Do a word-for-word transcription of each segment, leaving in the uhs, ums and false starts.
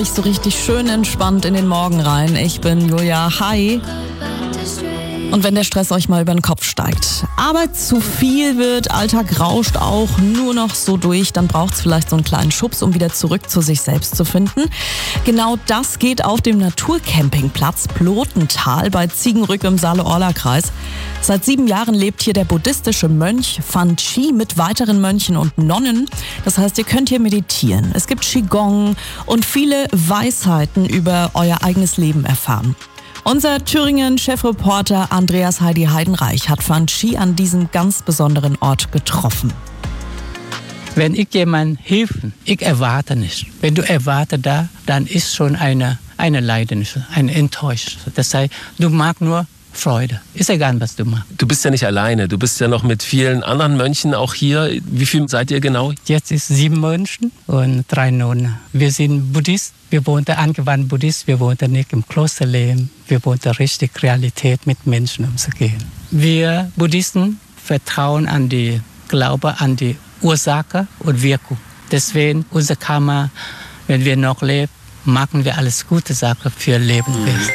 So richtig schön entspannt in den Morgen rein. Ich bin Julia. Hi. Und wenn der Stress euch mal über den Kopf steigt, Arbeit zu viel wird, Alltag rauscht auch nur noch so durch, dann braucht es vielleicht so einen kleinen Schubs, um wieder zurück zu sich selbst zu finden. Genau das geht auf dem Naturcampingplatz Plotental bei Ziegenrück im Saale-Orla-Kreis. Seit sieben Jahren lebt hier der buddhistische Mönch Fan Chi mit weiteren Mönchen und Nonnen. Das heißt, ihr könnt hier meditieren. Es gibt Qigong und viele Weisheiten über euer eigenes Leben erfahren. Unser Thüringen-Chefreporter Andreas Heidi Heidenreich hat Fan Chi an diesem ganz besonderen Ort getroffen. Wenn ich jemandem helfe, ich erwarte nicht. Wenn du erwartest da, dann ist schon eine, eine Leidenschaft, eine Enttäuschung. Das heißt, du magst nur Freude. Ist egal, was du machst. Du bist ja nicht alleine. Du bist ja noch mit vielen anderen Mönchen auch hier. Wie viel seid ihr genau? Jetzt ist sieben Mönchen und drei Nonnen. Wir sind Buddhisten. Wir wollen angewandt Buddhist. Wir wollen nicht im Kloster leben. Wir wollen richtig Realität mit Menschen umzugehen. Wir Buddhisten vertrauen an die Glaube, an die Ursache und Wirkung. Deswegen unser Karma, wenn wir noch leben, machen wir alles gute Sachen für Lebewesen.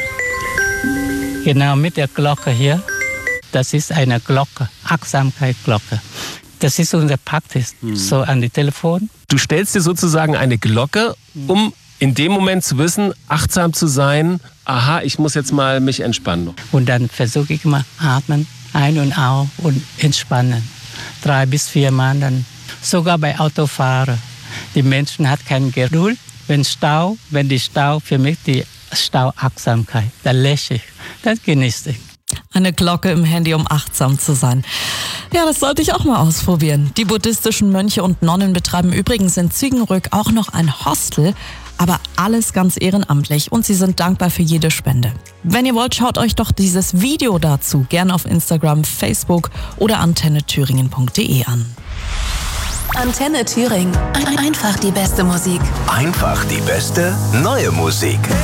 Genau mit der Glocke hier, das ist eine Glocke, Achtsamkeitsglocke. Das ist unser Praxis, mhm. so an die Telefon. Du stellst dir sozusagen eine Glocke, um in dem Moment zu wissen, achtsam zu sein, aha, ich muss jetzt mal mich entspannen. Und dann versuche ich immer atmen, ein und aus und entspannen. Drei bis vier Mal dann. Sogar bei Autofahren. Die Menschen haben keine Geduld. Wenn Stau, wenn die Stau für mich die Stauachtsamkeit, da lächle ich, das genieße ich. Eine Glocke im Handy, um achtsam zu sein. Ja, das sollte ich auch mal ausprobieren. Die buddhistischen Mönche und Nonnen betreiben übrigens in Ziegenrück auch noch ein Hostel, aber alles ganz ehrenamtlich und sie sind dankbar für jede Spende. Wenn ihr wollt, schaut euch doch dieses Video dazu gerne auf Instagram, Facebook oder antenne thüringen punkt de an. Antenne Thüringen. Einfach die beste Musik. Einfach die beste neue Musik.